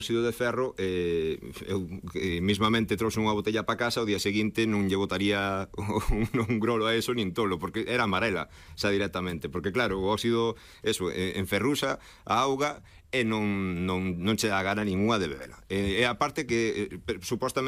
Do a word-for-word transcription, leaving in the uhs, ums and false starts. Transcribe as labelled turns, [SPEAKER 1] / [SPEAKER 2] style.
[SPEAKER 1] óxido de ferro, eh, eu eh, mismamente trouxe unha botella para casa, o día seguinte non lle botaría un, un grolo a eso nin tolo, porque era amarela xa directamente, porque claro, o óxido eso, eh, enferruxa a auga e non, non, non che dá gana ninguna de bebela. E, e aparte que eh, supostamente